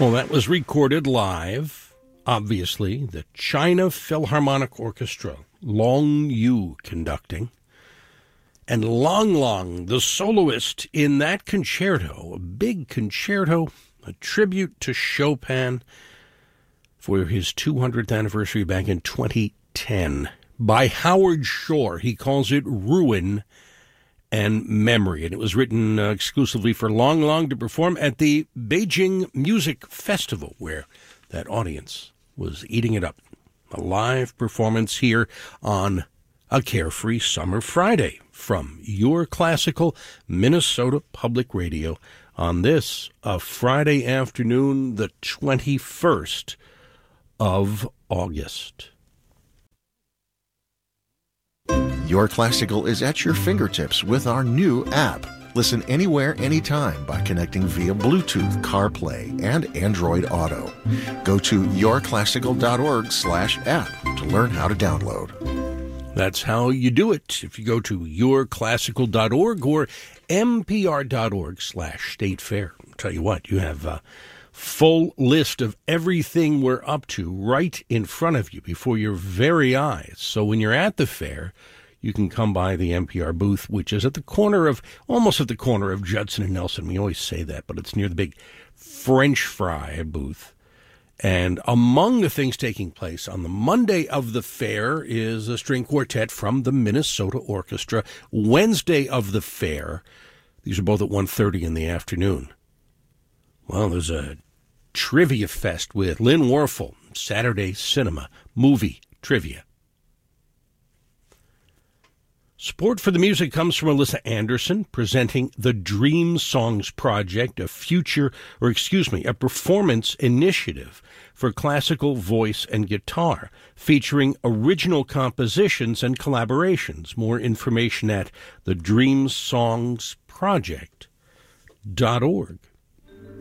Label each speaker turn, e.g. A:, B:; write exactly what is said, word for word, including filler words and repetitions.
A: Well, that was recorded live, obviously. The China Philharmonic Orchestra, Long Yu conducting. And Long Long, the soloist in that concerto, a big concerto, a tribute to Chopin for his two hundredth anniversary back in twenty ten. By Howard Shore. He calls it Ruin and Memory. And it was written uh, exclusively for Long Long to perform at the Beijing Music Festival, where that audience was eating it up. A live performance here on a carefree summer Friday from Your Classical Minnesota Public Radio on this, a Friday afternoon, the twenty-first of August.
B: Your Classical is at your fingertips with our new app. Listen anywhere, anytime by connecting via Bluetooth, CarPlay, and Android Auto. Go to yourclassical.org slash app to learn how to download.
A: That's how you do it. If you go to yourclassical dot org or npr.org slash state fair. I'll tell you what, you have a full list of everything we're up to right in front of you before your very eyes. So when you're at the fair, you can come by the N P R booth, which is at the corner of, almost at the corner of Judson and Nelson. We always say that, but it's near the big French fry booth. And among the things taking place on the Monday of the fair is a string quartet from the Minnesota Orchestra. Wednesday of the fair, these are both at one thirty in the afternoon. Well, there's a trivia fest with Lynn Warfel, Saturday Cinema, movie trivia. Support for the music comes from Alyssa Anderson, presenting the Dream Songs Project, a future, or excuse me, a performance initiative for classical voice and guitar, featuring original compositions and collaborations. More information at the dream songs project dot org.